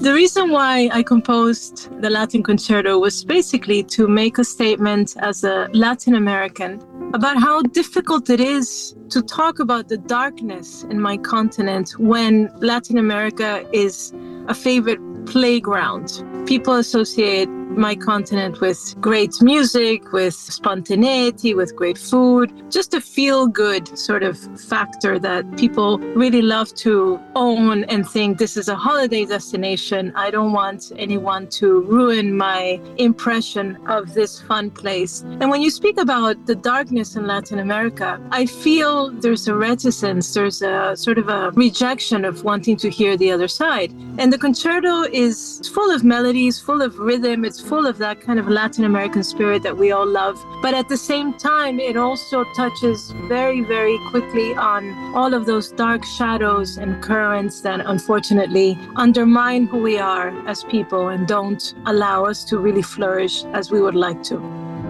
The reason why I composed the Latin Concerto was basically to make a statement as a Latin American about how difficult it is to talk about the darkness in my continent when Latin America is a favorite playground. People associate my continent with great music, with spontaneity, with great food, just a feel-good sort of factor that people really love to own and think this is a holiday destination. I don't want anyone to ruin my impression of this fun place. And when you speak about the darkness in Latin America, I feel there's a reticence, there's a sort of a rejection of wanting to hear the other side. And the concerto is full of melodies, full of rhythm, it's full of that kind of Latin American spirit that we all love. But at the same time, it also touches very, very quickly on all of those dark shadows and currents that unfortunately undermine who we are as people and don't allow us to really flourish as we would like to.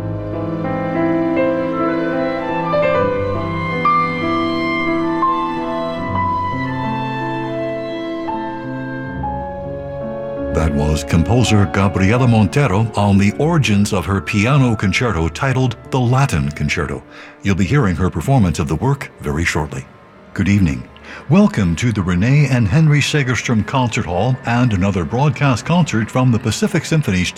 That was composer Gabriela Montero on the origins of her piano concerto titled The Latin Concerto. You'll be hearing her performance of the work very shortly. Good evening. Welcome to the Renee and Henry Segerstrom Concert Hall and another broadcast concert from the Pacific Symphony's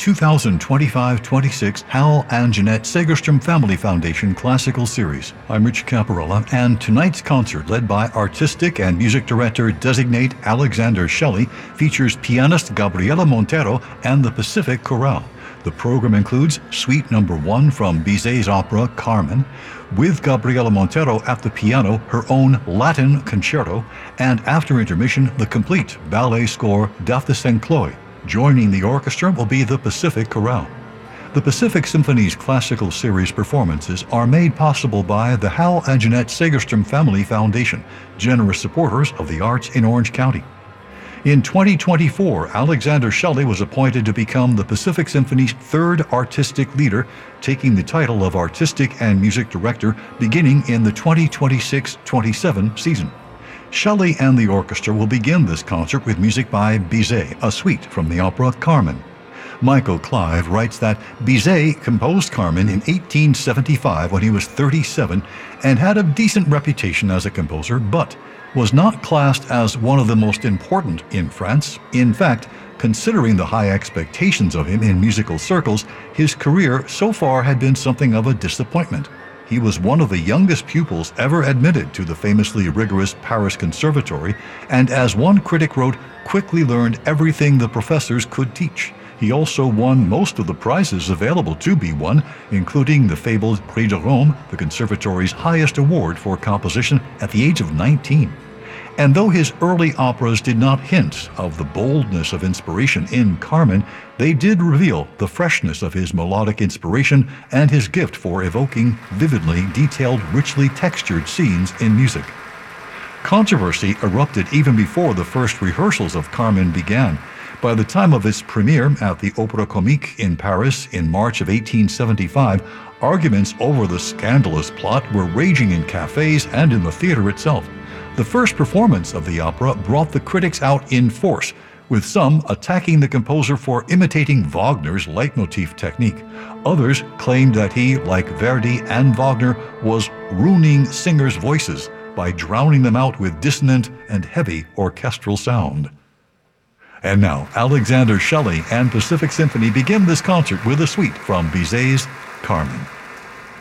2025-26 Hal and Jeanette Segerstrom Family Foundation Classical Series. I'm Rich Caparella, and tonight's concert, led by artistic and music director designate Alexander Shelley, features pianist Gabriela Montero and the Pacific Chorale. The program includes Suite No. 1 from Bizet's opera Carmen, with Gabriela Montero at the piano, her own Latin Concerto, and after intermission, the complete ballet score D'Arthes Saint Chloe. Joining the orchestra will be the Pacific Chorale. The Pacific Symphony's classical series performances are made possible by the Hal and Jeanette Segerstrom Family Foundation, generous supporters of the arts in Orange County. In 2024, Alexander Shelley was appointed to become the Pacific Symphony's third artistic leader, taking the title of Artistic and Music Director beginning in the 2026-27 season. Shelley and the orchestra will begin this concert with music by Bizet, a suite from the opera Carmen. Michael Clive writes that Bizet composed Carmen in 1875 when he was 37 and had a decent reputation as a composer, but was not classed as one of the most important in France. In fact, considering the high expectations of him in musical circles, his career so far had been something of a disappointment. He was one of the youngest pupils ever admitted to the famously rigorous Paris Conservatory, and as one critic wrote, quickly learned everything the professors could teach. He also won most of the prizes available to be won, including the fabled Prix de Rome, the Conservatory's highest award for composition, at the age of 19. And though his early operas did not hint of the boldness of inspiration in Carmen, they did reveal the freshness of his melodic inspiration and his gift for evoking vividly detailed, richly textured scenes in music. Controversy erupted even before the first rehearsals of Carmen began. By the time of its premiere at the Opéra Comique in Paris in March of 1875, arguments over the scandalous plot were raging in cafes and in the theater itself. The first performance of the opera brought the critics out in force, with some attacking the composer for imitating Wagner's leitmotif technique. Others claimed that he, like Verdi and Wagner, was ruining singers' voices by drowning them out with dissonant and heavy orchestral sound. And now, Alexander Shelley and Pacific Symphony begin this concert with a suite from Bizet's Carmen.